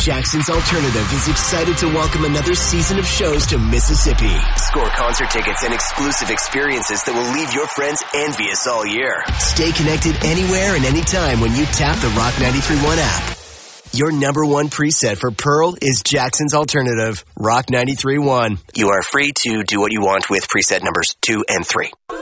Jackson's Alternative is excited to welcome another season of shows to Mississippi. Score concert tickets and exclusive experiences that will leave your friends envious all year. Stay connected anywhere and anytime when you tap the Rock 93.1 app. Your number one preset for Pearl is Jackson's Alternative, Rock 93.1. You are free to do what you want with preset numbers 2 and 3.